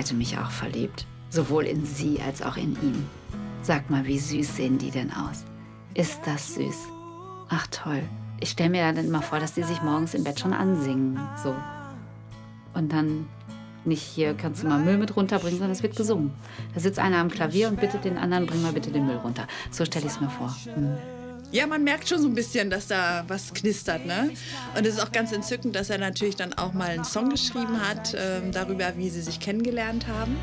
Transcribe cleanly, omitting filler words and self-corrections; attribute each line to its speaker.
Speaker 1: hätte mich auch verliebt. Sowohl in sie als auch in ihn. Sag mal, wie süß sehen die denn aus? Ist das süß? Ach toll. Ich stelle mir dann immer vor, dass die sich morgens im Bett schon ansingen. So. Und dann nicht hier, kannst du mal Müll mit runterbringen, sondern es wird gesungen. Da sitzt einer am Klavier und bittet den anderen, bring mal bitte den Müll runter. So stelle ich es mir vor.
Speaker 2: Ja, man merkt schon so ein bisschen, dass da was knistert, ne? Und es ist auch ganz entzückend, dass er natürlich dann auch mal einen Song geschrieben hat, darüber, wie sie sich kennengelernt haben.